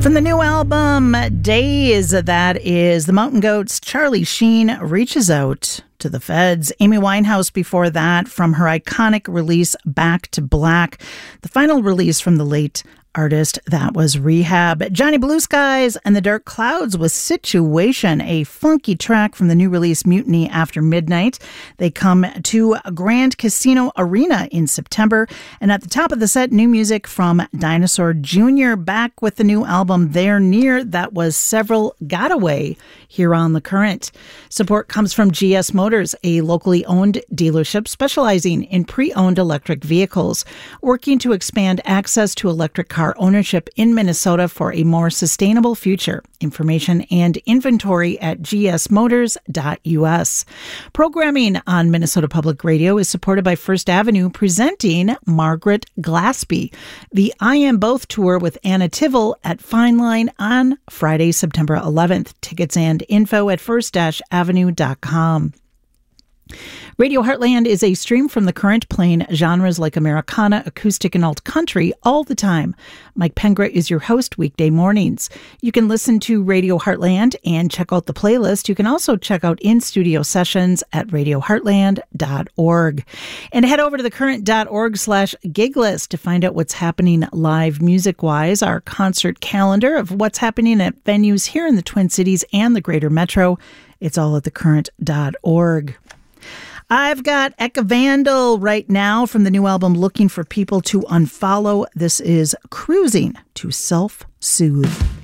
From the new album, Days, that is the Mountain Goats. Charlie Sheen reaches out to the feds. Amy Winehouse before that, from her iconic release, Back to Black. The final release from the late artist, that was Rehab. Johnny Blue Skies and the Dark Clouds with Situation, a funky track from the new release Mutiny After Midnight. They come to Grand Casino Arena in September. And at the top of the set, new music from Dinosaur Jr. back with the new album They're Near. That was Several Got Away here on The Current. Support comes from GS Motors, a locally owned dealership specializing in pre-owned electric vehicles, working to expand access to electric car ownership in Minnesota for a more sustainable future. Information and inventory at gsmotors.us. Programming on Minnesota Public Radio is supported by First Avenue, presenting Margaret Glaspie, the I Am Both tour with Anna Tivell at Fine Line on Friday, September 11th. Tickets and info at first-avenue.com. Radio Heartland is a stream from The Current, playing genres like Americana, acoustic, and alt country all the time. Mike Pengra is your host weekday mornings. You can listen to Radio Heartland and check out the playlist. You can also check out in-studio sessions at radioheartland.org. And head over to thecurrent.org/gig list to find out what's happening live music-wise, our concert calendar of what's happening at venues here in the Twin Cities and the Greater Metro. It's all at thecurrent.org. I've got Eka Vandal right now from the new album Looking for People to Unfollow. This is Cruising to Self-Soothe.